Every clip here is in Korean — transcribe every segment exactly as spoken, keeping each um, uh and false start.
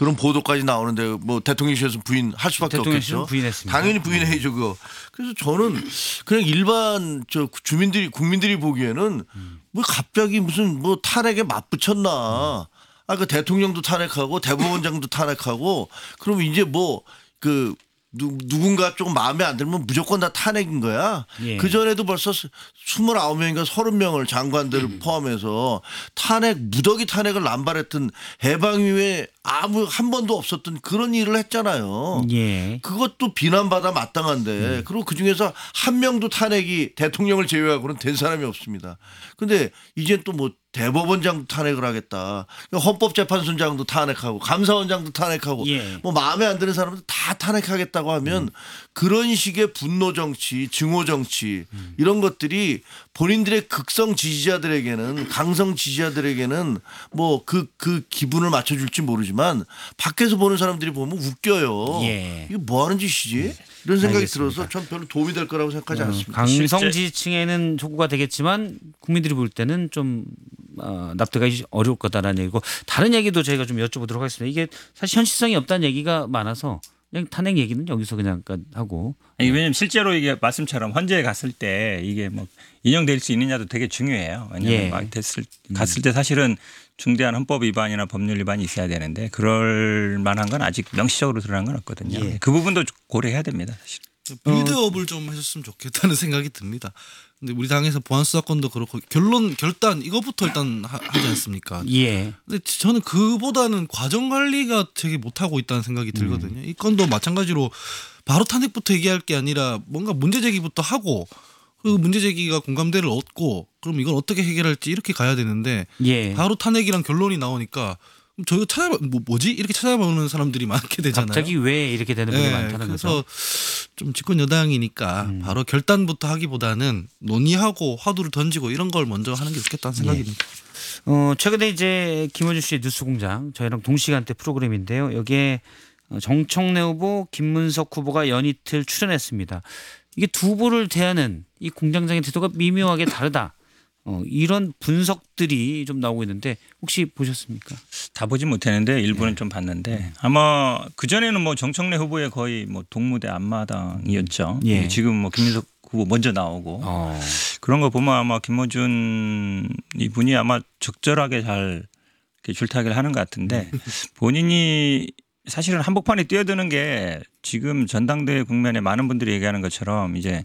그런 보도까지 나오는데 뭐 대통령실에서 부인할 수밖에 없겠죠. 부인했습니다. 당연히 부인해야죠 그거. 그래서 저는 그냥 일반 저 주민들이 국민들이 보기에는 뭐 갑자기 무슨 뭐 탄핵에 맞붙였나. 아, 그 대통령도 탄핵하고 대법원장도 탄핵하고 그러면 이제 뭐 그 누군가 조금 마음에 안 들면 무조건 다 탄핵인 거야. 예. 그전에도 벌써 스물아홉 명인가 서른 명을 장관들 음. 포함해서 탄핵 무더기 탄핵을 남발했던 해방 이후에 아무 한 번도 없었던 그런 일을 했잖아요. 예. 그것도 비난받아 마땅한데 음. 그리고 그중에서 한 명도 탄핵이 대통령을 제외하고는 된 사람이 없습니다. 그런데 이제 또 뭐 대법원장도 탄핵을 하겠다. 헌법재판소장도 탄핵하고 감사원장도 탄핵하고 예. 뭐 마음에 안 드는 사람들 다 탄핵하겠다고 하면 음. 그런 식의 분노 정치, 증오 정치 음. 이런 것들이 본인들의 극성 지지자들에게는 강성 지지자들에게는 뭐 그 그 기분을 맞춰줄지 모르지만 밖에서 보는 사람들이 보면 웃겨요. 예. 이게 뭐 하는 짓이지? 이런 생각이 알겠습니다. 들어서 전 별로 도움이 될 거라고 생각하지 어, 않습니다. 강성 지지층에는 촉구가 되겠지만 국민들이 볼 때는 좀 어, 납득하기 어려울 거다라는 얘기고 다른 얘기도 저희가 좀 여쭤보도록 하겠습니다. 이게 사실 현실성이 없다는 얘기가 많아서 그냥 탄핵 얘기는 여기서 그냥 하고. 아니, 왜냐하면 실제로 이게 말씀처럼 헌재에 갔을 때 이게 뭐 인용될 수 있느냐도 되게 중요해요. 왜냐하면 예. 막 됐을 갔을 때 사실은 중대한 헌법 위반이나 법률 위반이 있어야 되는데 그럴 만한 건 아직 명시적으로 드러난 건 없거든요. 예. 그 부분도 고려해야 됩니다. 사실. 빌드업을 좀 하셨으면 좋겠다는 생각이 듭니다. 근데 우리 당에서 보안 수사권도 그렇고 결론 결단 이거부터 일단 하, 하지 않습니까? 예. 근데 저는 그보다는 과정 관리가 되게 못하고 있다는 생각이 들거든요. 음. 이 건도 마찬가지로 바로 탄핵부터 얘기할 게 아니라 뭔가 문제 제기부터 하고 그 문제 제기가 공감대를 얻고 그럼 이걸 어떻게 해결할지 이렇게 가야 되는데 예. 바로 탄핵이랑 결론이 나오니까 저희가 찾아봐 뭐, 뭐지 이렇게 찾아보는 사람들이 많게 되잖아요. 갑자기 왜 이렇게 되는 분이 네, 많다는 그래서 거죠. 좀 집권 여당이니까 음. 바로 결단부터 하기보다는 논의하고 화두를 던지고 이런 걸 먼저 하는 게 좋겠다는 생각입니다. 예. 어, 최근에 이제 김어준 씨의 뉴스공장 저희랑 동시간대 프로그램인데요. 여기에 정청래 후보, 김문석 후보가 연이틀 출연했습니다. 이게 두 후보를 대하는 이 공장장의 태도가 미묘하게 다르다. 어, 이런 분석들이 좀 나오고 있는데 혹시 보셨습니까? 다 보진 못했는데 일부는 네. 좀 봤는데 아마 그 전에는 뭐 정청래 후보의 거의 뭐 동무대 앞마당이었죠. 예. 지금 뭐 김민석 후보 먼저 나오고 어. 그런 거 보면 아마 김어준 이분이 아마 적절하게 잘 이렇게 줄타기를 하는 것 같은데 본인이 사실은 한복판에 뛰어드는 게 지금 전당대회 국면에 많은 분들이 얘기하는 것처럼 이제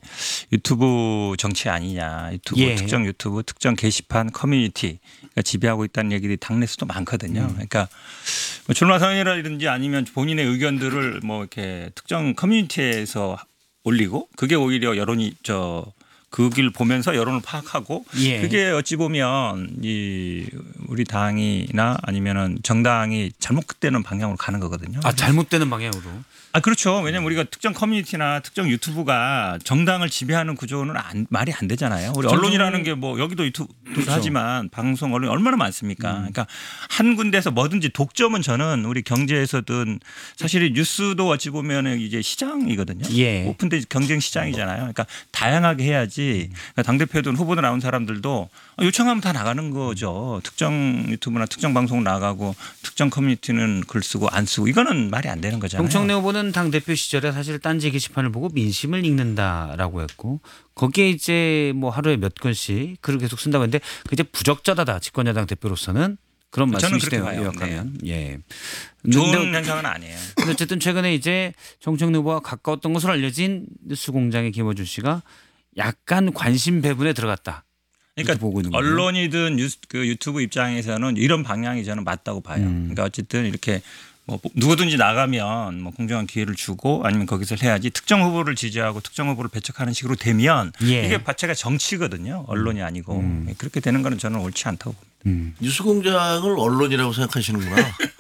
유튜브 정치 아니냐. 유튜브 예. 특정 유튜브 특정 게시판 커뮤니티가 지배하고 있다는 얘기들이 당내에서도 많거든요. 음. 그러니까 뭐 출마 선언이라든지 아니면 본인의 의견들을 뭐 이렇게 특정 커뮤니티에서 올리고 그게 오히려 여론이 저 그 길 보면서 여론을 파악하고 예. 그게 어찌 보면 이 우리 당이나 아니면은 정당이 잘못되는 방향으로 가는 거거든요. 아, 잘못되는 방향으로. 아 그렇죠. 왜냐하면 우리가 특정 커뮤니티나 특정 유튜브가 정당을 지배하는 구조는 안, 말이 안 되잖아요. 우리 언론이라는 게 뭐 여기도 유튜브 그렇죠. 하지만 방송 언론이 얼마나 많습니까? 음. 그러니까 한 군데서 뭐든지 독점은 저는 우리 경제에서든 사실 뉴스도 어찌 보면 이제 시장이거든요. 예. 오픈된 경쟁 시장이잖아요. 그러니까 다양하게 해야지. 그러니까 당대표든 후보도 나온 사람들도 요청하면 다 나가는 거죠. 특정 유튜브나 특정 방송 나가고 특정 커뮤니티는 글 쓰고 안 쓰고 이거는 말이 안 되는 거잖아요. 정청래 후보는 당대표 시절에 사실 딴지 게시판을 보고 민심을 읽는다라고 했고 거기에 이제 뭐 하루에 몇 건씩 글을 계속 쓴다고 했는데 그게 이제 부적절하다. 집권여당 대표로서는 그런 저는 말씀이시대요. 그렇게 봐요. 요약하면. 예. 좋은 근데 현상은 아니에요. 근데 어쨌든 최근에 이제 정청래 후보와 가까웠던 것으로 알려진 뉴스공장의 김어준 씨가 약간 관심 배분에 들어갔다. 그러니까 보고 있는 거예요. 언론이든 뉴스, 그 유튜브 입장에서는 이런 방향이 저는 맞다고 봐요. 음. 그러니까 어쨌든 이렇게 뭐 누구든지 나가면 뭐 공정한 기회를 주고 아니면 거기서 해야지 특정 후보를 지지하고 특정 후보를 배척하는 식으로 되면 예. 이게 자체가 정치거든요. 언론이 아니고 음. 그렇게 되는 거는 저는 옳지 않다고 봅니다. 음. 뉴스공장을 언론이라고 생각하시는구나.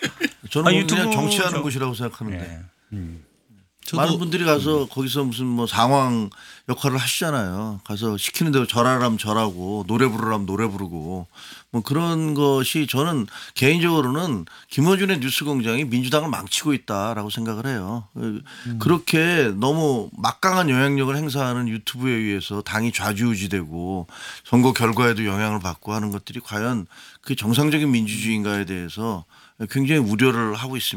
저는 아, 뭐 유튜브 그냥 정치하는 저- 곳이라고 생각하는데. 네. 음. 많은 분들이 가서 거기서 무슨 뭐 상황 역할을 하시잖아요. 가서 시키는 대로 절하라면 절하고 노래 부르라면 노래 부르고 뭐 그런 것이 저는 개인적으로는 김어준의 뉴스공장이 민주당을 망치고 있다라고 생각을 해요. 음. 그렇게 너무 막강한 영향력을 행사하는 유튜브에 의해서 당이 좌지우지되고 선거 결과에도 영향을 받고 하는 것들이 과연 그 정상적인 민주주의인가에 대해서 굉장히 우려를 하고 있습니다.